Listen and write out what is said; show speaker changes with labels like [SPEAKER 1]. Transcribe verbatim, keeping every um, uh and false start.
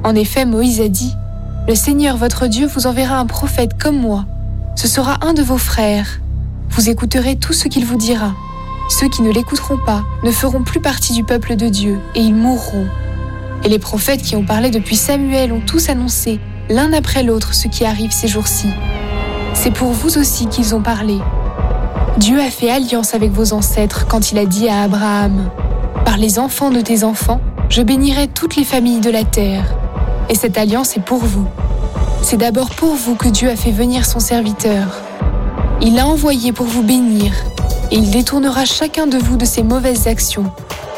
[SPEAKER 1] En effet, Moïse a dit, « Le Seigneur votre Dieu vous enverra un prophète comme moi. Ce sera un de vos frères. Vous écouterez tout ce qu'il vous dira. Ceux qui ne l'écouteront pas ne feront plus partie du peuple de Dieu et ils mourront. » Et les prophètes qui ont parlé depuis Samuel ont tous annoncé, l'un après l'autre, ce qui arrive ces jours-ci. C'est pour vous aussi qu'ils ont parlé. Dieu a fait alliance avec vos ancêtres quand il a dit à Abraham, « Par les enfants de tes enfants, je bénirai toutes les familles de la terre. » Et cette alliance est pour vous. C'est d'abord pour vous que Dieu a fait venir son serviteur. Il l'a envoyé pour vous bénir, et il détournera chacun de vous de ses mauvaises actions